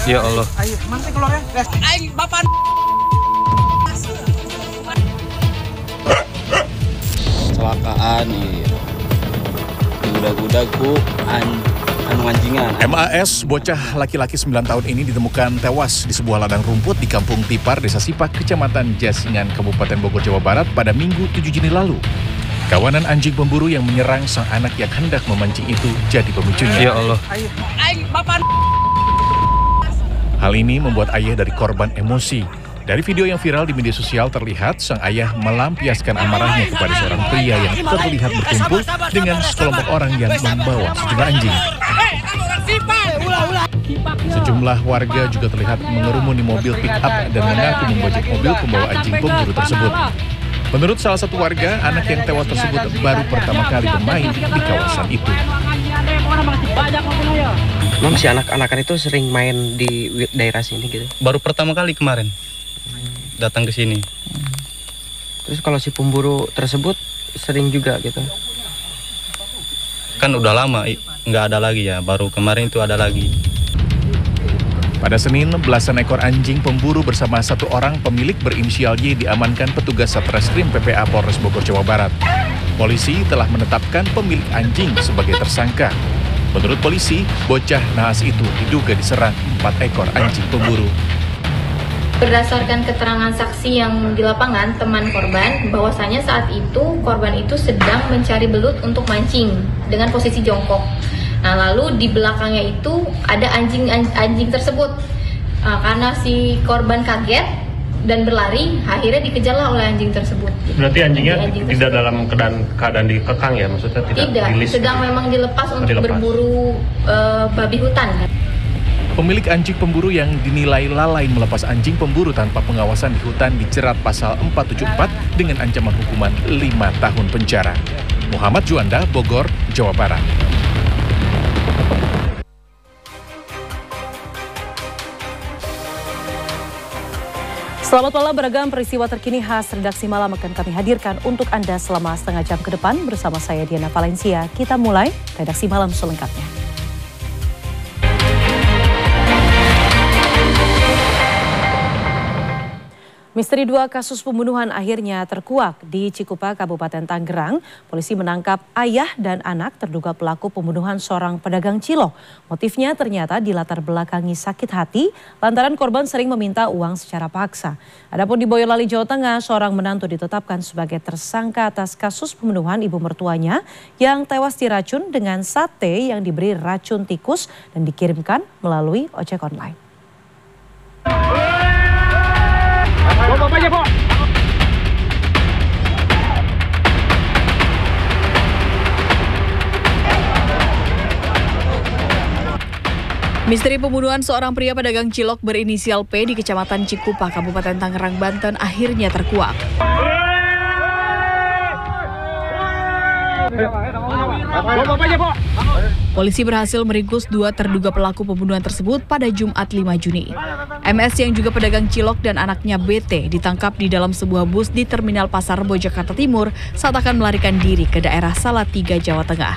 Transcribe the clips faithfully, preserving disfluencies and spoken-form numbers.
Ya Allah. Ayo, mana sih keluarnya? Ayo, bapak. Kecelakaan iya. Gudak-gudak ku an anu anjingan. M A S, bocah laki-laki sembilan tahun ini ditemukan tewas di sebuah ladang rumput di Kampung Tipar, Desa Sipak, Kecamatan Jasingan, Kabupaten Bogor, Jawa Barat pada Minggu tujuh Juni lalu. Kawanan anjing pemburu yang menyerang sang anak yang hendak memancing itu jadi pemicunya. Ya Allah. Ayo, ayo, bapak. Hal ini membuat ayah dari korban emosi. Dari video yang viral di media sosial terlihat sang ayah melampiaskan amarahnya kepada seorang pria yang terlihat berkumpul dengan sekelompok orang yang membawa sejumlah anjing. Sejumlah warga juga terlihat mengerumuni mobil pick-up dan mengaku membajak mobil pembawa anjing pemburu tersebut. Menurut salah satu warga, anak yang tewas tersebut baru pertama kali bermain di kawasan itu. Memang si anak-anakan itu sering main di daerah sini gitu? Baru pertama kali kemarin datang ke sini. Terus kalau si pemburu tersebut sering juga gitu? Kan udah lama nggak ada lagi ya, baru kemarin itu ada lagi. Pada Senin, belasan ekor anjing pemburu bersama satu orang pemilik berinisial Y diamankan petugas Satreskrim P P A Polres Bogor, Jawa Barat. Polisi telah menetapkan pemilik anjing sebagai tersangka. Menurut polisi, bocah naas itu diduga diserang empat ekor anjing pemburu. Berdasarkan keterangan saksi yang di lapangan, teman korban, bahwasanya saat itu korban itu sedang mencari belut untuk mancing dengan posisi jongkok. Nah, lalu di belakangnya itu ada anjing-anjing tersebut. Nah, karena si korban kaget dan berlari, akhirnya dikejarlah oleh anjing tersebut. Berarti anjingnya anjing tidak dalam keadaan, keadaan dikekang ya, maksudnya tidak, tidak rilis, sedang gitu. Memang dilepas untuk dilepas. berburu uh, babi hutan. Pemilik anjing pemburu yang dinilai lalai melepas anjing pemburu tanpa pengawasan di hutan dijerat pasal empat tujuh empat dengan ancaman hukuman lima tahun penjara. Muhammad Juanda, Bogor, Jawa Barat. Selamat malam, beragam peristiwa terkini khas redaksi malam akan kami hadirkan untuk Anda selama setengah jam ke depan bersama saya Diana Valencia. Kita mulai redaksi malam selengkapnya. Misteri dua kasus pembunuhan akhirnya terkuak di Cikupa, Kabupaten Tangerang. Polisi menangkap ayah dan anak terduga pelaku pembunuhan seorang pedagang cilok. Motifnya ternyata dilatar belakangi sakit hati lantaran korban sering meminta uang secara paksa. Adapun di Boyolali, Jawa Tengah, seorang menantu ditetapkan sebagai tersangka atas kasus pembunuhan ibu mertuanya yang tewas diracun dengan sate yang diberi racun tikus dan dikirimkan melalui ojek online. Misteri pembunuhan seorang pria pedagang cilok berinisial P di Kecamatan Cikupa, Kabupaten Tangerang, Banten akhirnya terkuak. Polisi berhasil meringkus dua terduga pelaku pembunuhan tersebut pada Jumat lima Juni. M S yang juga pedagang cilok dan anaknya B T ditangkap di dalam sebuah bus di Terminal Pasar Rebo, Jakarta Timur saat akan melarikan diri ke daerah Salatiga, Jawa Tengah.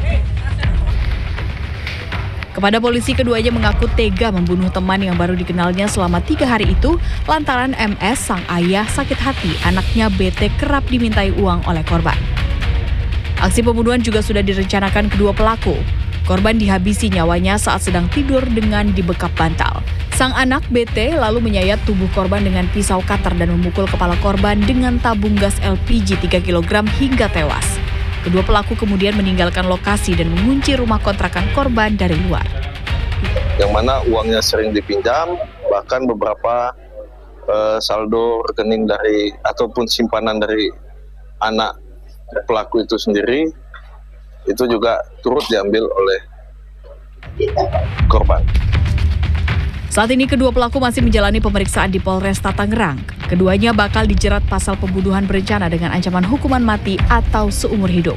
Kepada polisi, keduanya mengaku tega membunuh teman yang baru dikenalnya selama tiga hari itu lantaran M S, sang ayah, sakit hati anaknya B T kerap dimintai uang oleh korban. Aksi pembunuhan juga sudah direncanakan kedua pelaku. Korban dihabisi nyawanya saat sedang tidur dengan dibekap bantal. Sang anak B T lalu menyayat tubuh korban dengan pisau cutter dan memukul kepala korban dengan tabung gas L P G tiga kilogram hingga tewas. Kedua pelaku kemudian meninggalkan lokasi dan mengunci rumah kontrakan korban dari luar. Yang mana uangnya sering dipinjam, bahkan beberapa uh, saldo rekening dari ataupun simpanan dari anak pelaku itu sendiri itu juga turut diambil oleh korban. Saat ini kedua pelaku masih menjalani pemeriksaan di Polresta Tangerang. Keduanya bakal dijerat pasal pembunuhan berencana dengan ancaman hukuman mati atau seumur hidup.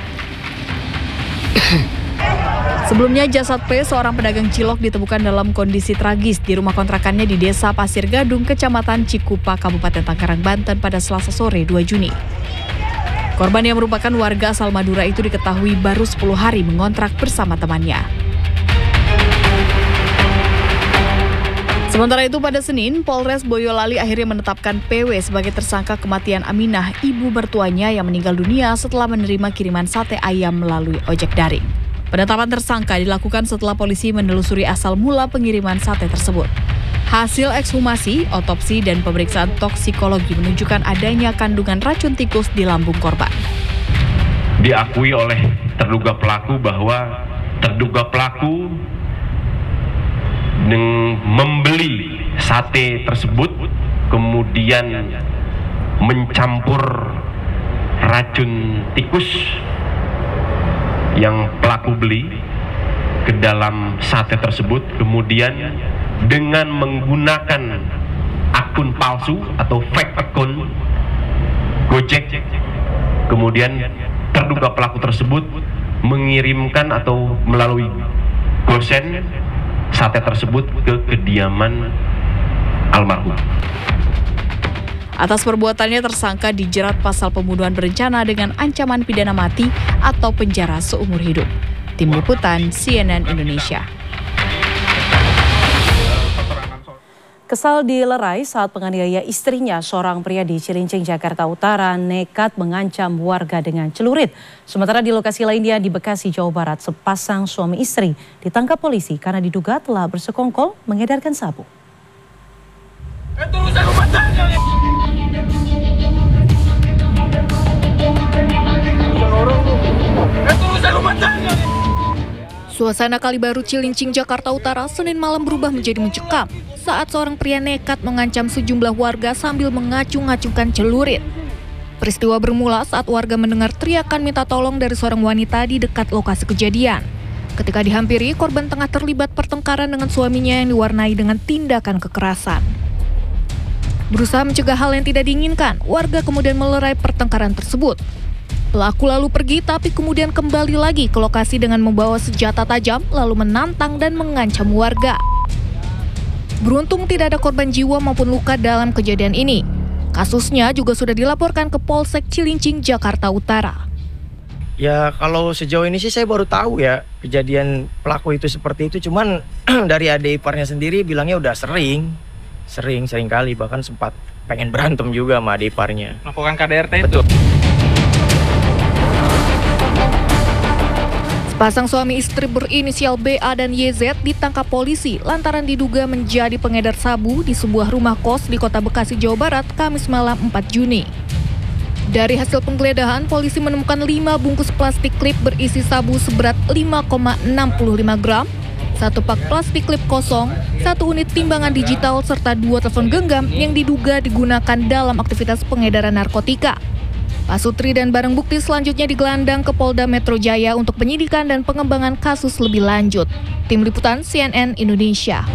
Sebelumnya jasad P, seorang pedagang cilok, ditemukan dalam kondisi tragis di rumah kontrakannya di Desa Pasir Gadung, Kecamatan Cikupa, Kabupaten Tangerang, Banten pada Selasa sore dua Juni. Korban yang merupakan warga asal Madura itu diketahui baru sepuluh hari mengontrak bersama temannya. Sementara itu pada Senin, Polres Boyolali akhirnya menetapkan P W sebagai tersangka kematian Aminah, ibu mertuanya yang meninggal dunia setelah menerima kiriman sate ayam melalui ojek daring. Penetapan tersangka dilakukan setelah polisi menelusuri asal mula pengiriman sate tersebut. Hasil ekshumasi, otopsi, dan pemeriksaan toksikologi menunjukkan adanya kandungan racun tikus di lambung korban. Diakui oleh terduga pelaku bahwa terduga pelaku membeli sate tersebut, kemudian mencampur racun tikus yang pelaku beli ke dalam sate tersebut, kemudian dengan menggunakan akun palsu atau fake akun Gojek, kemudian terduga pelaku tersebut mengirimkan atau melalui gosen sate tersebut ke kediaman almarhum. Atas perbuatannya tersangka dijerat pasal pembunuhan berencana dengan ancaman pidana mati atau penjara seumur hidup. Tim Liputan C N N Indonesia. Kesal dilerai saat penganiaya istrinya, seorang pria di Cilincing, Jakarta Utara, nekat mengancam warga dengan celurit. Sementara di lokasi lainnya di Bekasi, Jawa Barat, sepasang suami istri ditangkap polisi karena diduga telah bersekongkol mengedarkan sabu. Suasana Kali Baru Cilincing, Jakarta Utara, Senin malam berubah menjadi mencekam saat seorang pria nekat mengancam sejumlah warga sambil mengacung-acungkan celurit. Peristiwa bermula saat warga mendengar teriakan minta tolong dari seorang wanita di dekat lokasi kejadian. Ketika dihampiri, korban tengah terlibat pertengkaran dengan suaminya yang diwarnai dengan tindakan kekerasan. Berusaha mencegah hal yang tidak diinginkan, warga kemudian melerai pertengkaran tersebut. Pelaku lalu pergi tapi kemudian kembali lagi ke lokasi dengan membawa senjata tajam lalu menantang dan mengancam warga. Beruntung tidak ada korban jiwa maupun luka dalam kejadian ini. Kasusnya juga sudah dilaporkan ke Polsek Cilincing, Jakarta Utara. Ya kalau sejauh ini sih saya baru tahu ya kejadian pelaku itu seperti itu. Cuman dari adik iparnya sendiri bilangnya udah sering, sering, sering kali bahkan sempat pengen berantem juga sama adik iparnya. Melakukan K D R T itu. Betul. Pasang suami istri berinisial B A dan Y Z ditangkap polisi lantaran diduga menjadi pengedar sabu di sebuah rumah kos di Kota Bekasi, Jawa Barat, Kamis malam empat Juni. Dari hasil penggeledahan, polisi menemukan lima bungkus plastik klip berisi sabu seberat lima koma enam lima gram, satu pak plastik klip kosong, satu unit timbangan digital, serta dua telepon genggam yang diduga digunakan dalam aktivitas pengedaran narkotika. Pak Sutri dan barang bukti selanjutnya digelandang ke Polda Metro Jaya untuk penyidikan dan pengembangan kasus lebih lanjut. Tim Liputan C N N Indonesia.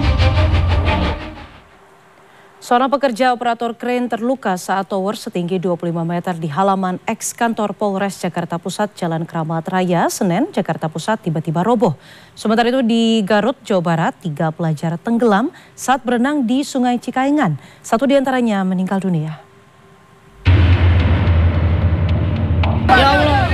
Seorang pekerja operator kren terluka saat tower setinggi dua puluh lima meter di halaman eks kantor Polres Jakarta Pusat, Jalan Kramat Raya, Senen, Jakarta Pusat tiba-tiba roboh. Sementara itu di Garut, Jawa Barat, tiga pelajar tenggelam saat berenang di Sungai Cikaengan. Satu diantaranya meninggal dunia. Ya Allah,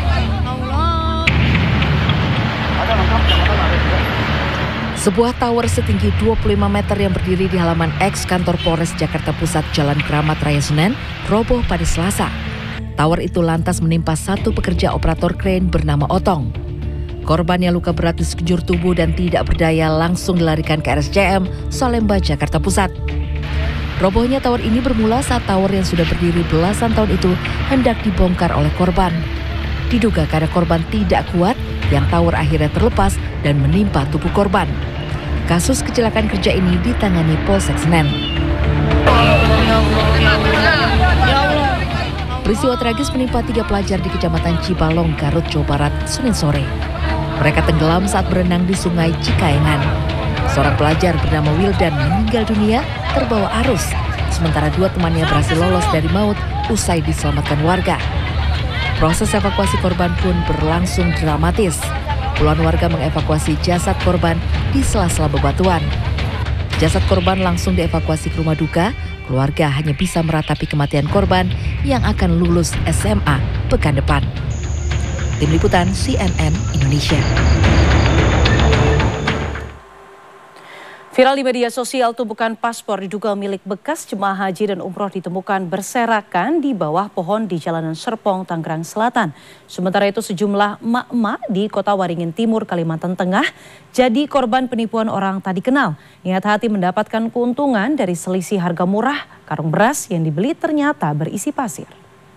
sebuah tower setinggi dua puluh lima meter yang berdiri di halaman eks kantor Polres Jakarta Pusat, Jalan Kramat Raya, Senen, roboh pada Selasa. Tower itu lantas menimpa satu pekerja operator kren bernama Otong. Korban yang luka berat di sekujur tubuh dan tidak berdaya langsung dilarikan ke R S C M Salemba, Jakarta Pusat. Robohnya tower ini bermula saat tower yang sudah berdiri belasan tahun itu hendak dibongkar oleh korban. Diduga karena korban tidak kuat, yang tower akhirnya terlepas dan menimpa tubuh korban. Kasus kecelakaan kerja ini ditangani Polsek Senen. Peristiwa tragis menimpa tiga pelajar di Kecamatan Cibalong, Garut, Jawa Barat, Senin sore. Mereka tenggelam saat berenang di Sungai Cikaengan. Seorang pelajar bernama Wildan meninggal dunia terbawa arus, sementara dua temannya berhasil lolos dari maut usai diselamatkan warga. Proses evakuasi korban pun berlangsung dramatis. Puluhan warga mengevakuasi jasad korban di sela-sela bebatuan. Jasad korban langsung dievakuasi ke rumah duka. Keluarga hanya bisa meratapi kematian korban yang akan lulus S M A pekan depan. Tim Liputan C N N Indonesia. Viral di media sosial, tumpukan paspor diduga milik bekas jemaah haji dan umroh ditemukan berserakan di bawah pohon di Jalanan Serpong, Tangerang Selatan. Sementara itu sejumlah emak-emak di Kota Waringin Timur, Kalimantan Tengah jadi korban penipuan orang tak dikenal. Niat hati mendapatkan keuntungan dari selisih harga murah, karung beras yang dibeli ternyata berisi pasir.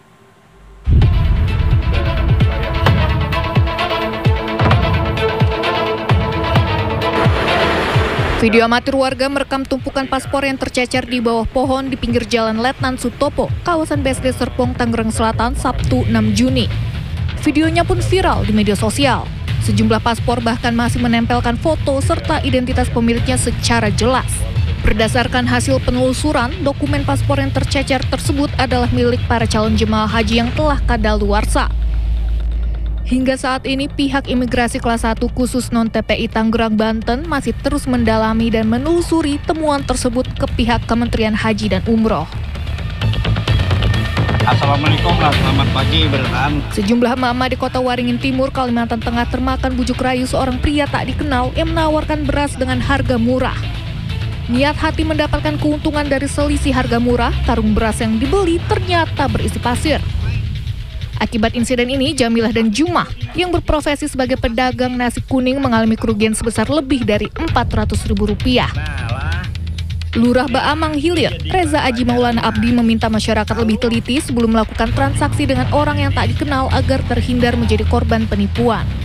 Video amatir warga merekam tumpukan paspor yang tercecer di bawah pohon di pinggir Jalan Letnan Sutopo, kawasan B S D Serpong, Tangerang Selatan, Sabtu enam Juni. Videonya pun viral di media sosial. Sejumlah paspor bahkan masih menempelkan foto serta identitas pemiliknya secara jelas. Berdasarkan hasil penelusuran, dokumen paspor yang tercecer tersebut adalah milik para calon jemaah haji yang telah kadaluarsa. Hingga saat ini, pihak imigrasi kelas satu khusus non-T P I Tangerang, Banten masih terus mendalami dan menelusuri temuan tersebut ke pihak Kementerian Haji dan Umroh. Assalamualaikum, selamat pagi berkan. Sejumlah mama di Kota Waringin Timur, Kalimantan Tengah termakan bujuk rayu seorang pria tak dikenal yang menawarkan beras dengan harga murah. Niat hati mendapatkan keuntungan dari selisih harga murah, karung beras yang dibeli ternyata berisi pasir. Akibat insiden ini, Jamilah dan Jumah yang berprofesi sebagai pedagang nasi kuning mengalami kerugian sebesar lebih dari empat ratus ribu rupiah. Lurah Baamang Hilir, Reza Aji Maulana Abdi meminta masyarakat lebih teliti sebelum melakukan transaksi dengan orang yang tak dikenal agar terhindar menjadi korban penipuan.